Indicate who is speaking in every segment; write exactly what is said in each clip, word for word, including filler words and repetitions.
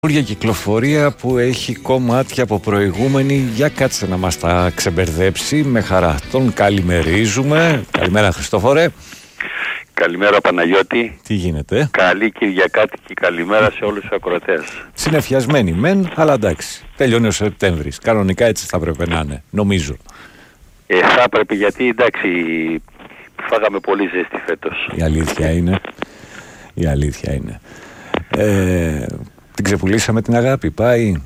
Speaker 1: Καινούργια κυκλοφορία που έχει κομμάτια από προηγούμενη. Για κάτσε να μας τα ξεμπερδέψει. Με χαρά τον καλημερίζουμε. Καλημέρα Χριστόφορε.
Speaker 2: Καλημέρα Παναγιώτη.
Speaker 1: Τι γίνεται?
Speaker 2: Καλή Κυριακάτικη καλημέρα σε όλους τους ακροατές.
Speaker 1: Συνεφιασμένοι μεν, αλλά εντάξει. Τελειώνει ο Σεπτέμβρης. Κανονικά έτσι θα πρέπει να είναι, νομίζω.
Speaker 2: Ε, θα έπρεπε, γιατί εντάξει φάγαμε πολύ ζέστη φέτος.
Speaker 1: Η αλήθεια είναι. Η αλήθεια είναι. Ε, την ξεπουλήσαμε την αγάπη, πάει.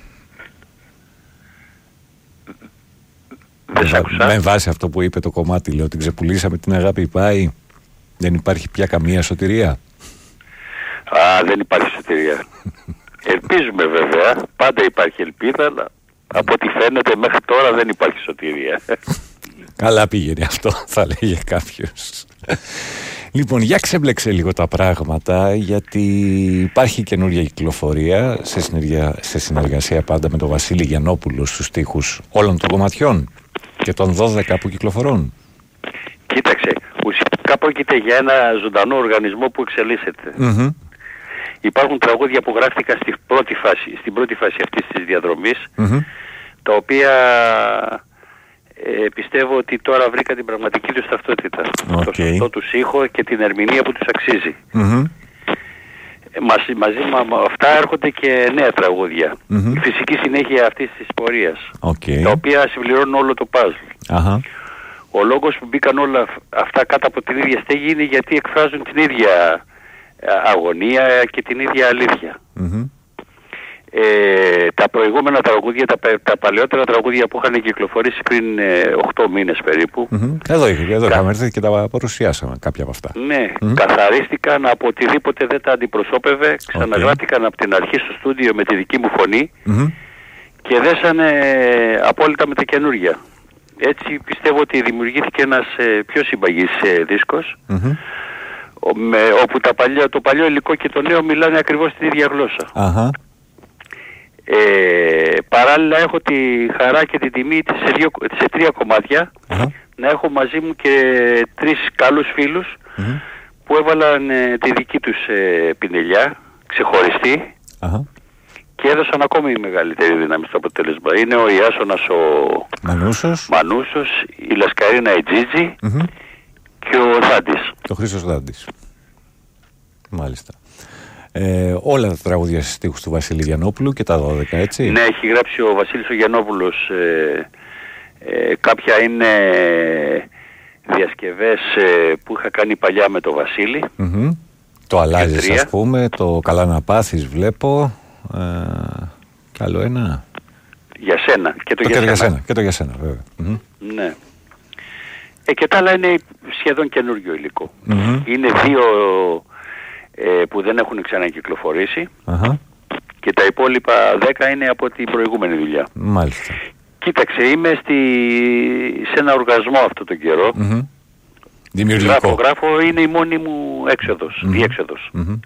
Speaker 2: Δεν σ' άκουσα.
Speaker 1: Με βάση αυτό που είπε το κομμάτι, λέω, την ξεπουλήσαμε την αγάπη, πάει. Δεν υπάρχει πια καμία σωτηρία.
Speaker 2: Α, δεν υπάρχει σωτηρία. Ελπίζουμε βέβαια, πάντα υπάρχει ελπίδα, αλλά από ό,τι φαίνεται μέχρι τώρα δεν υπάρχει σωτηρία.
Speaker 1: Καλά πήγαινε αυτό, θα λέγε κάποιος. Λοιπόν, για ξέμπλεξε λίγο τα πράγματα, γιατί υπάρχει καινούργια κυκλοφορία σε, συνεργα... σε συνεργασία πάντα με τον Βασίλη Γιαννόπουλο στους στίχους όλων των κομματιών και των δώδεκα που κυκλοφορούν.
Speaker 2: Κοίταξε, ουσιαστικά πρόκειται για ένα ζωντανό οργανισμό που εξελίσσεται.
Speaker 1: Mm-hmm.
Speaker 2: Υπάρχουν τραγούδια που γράφτηκαν στην πρώτη φάση, στην πρώτη φάση αυτής της διαδρομής, mm-hmm. τα οποία ε, πιστεύω ότι τώρα βρήκα την πραγματική τους ταυτότητα, okay. το σωστό τους ήχο και την ερμηνεία που τους αξίζει. Mm-hmm. Ε, μαζί, μαζί με αυτά έρχονται και νέα τραγούδια, mm-hmm. η φυσική συνέχεια αυτής της πορείας,
Speaker 1: okay.
Speaker 2: τα οποία συμπληρώνουν όλο το παζλ.
Speaker 1: Uh-huh.
Speaker 2: Ο λόγος που μπήκαν όλα αυτά κάτω από την ίδια στέγη είναι γιατί εκφράζουν την ίδια αγωνία και την ίδια αλήθεια. Mm-hmm. Ε, τα προηγούμενα τραγούδια, τα, τα παλαιότερα τραγούδια που είχαν κυκλοφορήσει πριν ε, οκτώ μήνες περίπου.
Speaker 1: Mm-hmm. Εδώ, εδώ Κα... είχαμε έρθει και τα παρουσιάσαμε κάποια από αυτά.
Speaker 2: Ναι, mm-hmm. καθαρίστηκαν από οτιδήποτε δεν τα αντιπροσώπευε, ξαναγράφηκαν okay. από την αρχή στο στούντιο με τη δική μου φωνή mm-hmm. και δέσανε απόλυτα με τα καινούργια. Έτσι πιστεύω ότι δημιουργήθηκε ένας ε, πιο συμπαγής ε, δίσκος, mm-hmm. με, όπου τα παλιά, το παλιό υλικό και το νέο μιλάνε ακριβώς την ίδια γλώσσα. Uh-huh. Ε, παράλληλα έχω τη χαρά και την τιμή σε, δύο, σε τρία κομμάτια uh-huh. να έχω μαζί μου και τρεις καλούς φίλους uh-huh. που έβαλαν ε, τη δική τους ε, πινελιά, ξεχωριστή uh-huh. και έδωσαν ακόμη μεγαλύτερη δύναμη στο αποτέλεσμα. Είναι ο Ιάσονας ο
Speaker 1: Μανούσος,
Speaker 2: Μανούσος η Λασκαρίνα η Τζίτζη uh-huh. και ο Δάντης.
Speaker 1: Το Χρήστος Δάντης. Μάλιστα. Ε, όλα τα τραγούδια στις στίχους του Βασίλη Γιαννόπουλου και τα δώδεκα, έτσι.
Speaker 2: Ναι, έχει γράψει ο Βασίλης ο Γιαννόπουλος. Ε, ε, κάποια είναι διασκευές ε, που είχα κάνει παλιά με τον Βασίλη. Mm-hmm.
Speaker 1: Το αλλάζεις, ας πούμε, το καλά να πάθεις βλέπω. Ε, κι άλλο ένα.
Speaker 2: Για σένα. Και το,
Speaker 1: το
Speaker 2: για,
Speaker 1: και
Speaker 2: σένα.
Speaker 1: για σένα. Και το για σένα, βέβαια. Mm-hmm.
Speaker 2: Ναι. Ε, και τα άλλα είναι σχεδόν καινούργιο υλικό. Mm-hmm. Είναι δύο ε, που δεν έχουν ξανακυκλοφορήσει uh-huh. και τα υπόλοιπα δέκα είναι από την προηγούμενη δουλειά.
Speaker 1: Μάλιστα.
Speaker 2: Κοίταξε, είμαι στη, σε ένα οργασμό αυτό τον καιρό.
Speaker 1: Mm-hmm. Δημιουργικό.
Speaker 2: Γράφω, γράφω, είναι η μόνη μου έξοδος, mm-hmm. διέξοδος.
Speaker 1: Mm-hmm.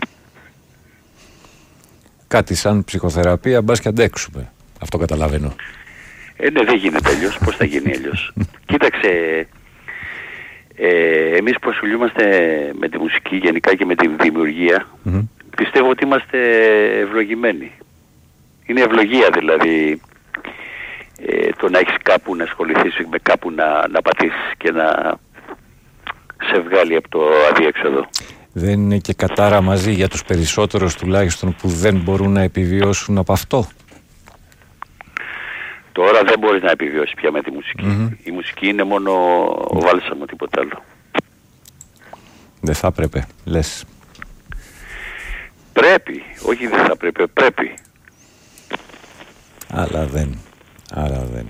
Speaker 1: Κάτι σαν ψυχοθεραπεία, μπας και αντέξουμε. Αυτό καταλαβαίνω.
Speaker 2: Ε, ναι, δεν γίνεται αλλιώς. Πώς θα γίνει αλλιώς? Κοίταξε, ε, εμείς που ασχολούμαστε με τη μουσική γενικά και με τη δημιουργία, mm-hmm. πιστεύω ότι είμαστε ευλογημένοι. Είναι ευλογία δηλαδή ε, το να έχεις κάπου να ασχοληθείς με κάπου να, να πατήσεις και να σε βγάλει από το αδιέξοδο.
Speaker 1: Δεν είναι και κατάρα μαζί για τους περισσότερους τουλάχιστον που δεν μπορούν να επιβιώσουν από αυτό?
Speaker 2: Τώρα δεν μπορείς να επιβιώσεις πια με τη μουσική. Mm-hmm. Η μουσική είναι μόνο ο βάλσαμο, τίποτα άλλο.
Speaker 1: Δεν θα έπρεπε, λες?
Speaker 2: Πρέπει, όχι δεν θα πρέπει, πρέπει.
Speaker 1: Αλλά δεν, αλλά δεν.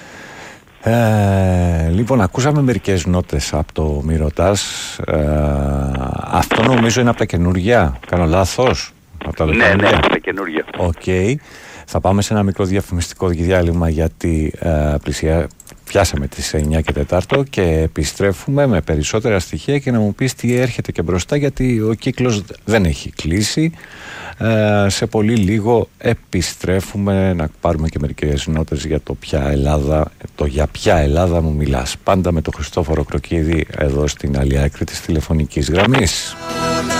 Speaker 1: Ε, λοιπόν, ακούσαμε μερικές νότες από το Μη ρωτάς. Ε, αυτό νομίζω είναι από τα καινούργια. Κάνω λάθος? Από τα
Speaker 2: ναι, ναι, από τα καινούργια.
Speaker 1: Οκ. Okay. Θα πάμε σε ένα μικρό διαφημιστικό διάλειμμα, γιατί ε, πλησιά, πιάσαμε τις εννιά και τέσσερα και επιστρέφουμε με περισσότερα στοιχεία και να μου πεις τι έρχεται και μπροστά, γιατί ο κύκλος δεν έχει κλείσει. Ε, σε πολύ λίγο επιστρέφουμε να πάρουμε και μερικές νότες για το ποια Ελλάδα, το για ποια Ελλάδα μου μιλάς. Πάντα με τον Χριστόφορο Κροκίδη εδώ στην άλλη άκρη της τηλεφωνικής γραμμής.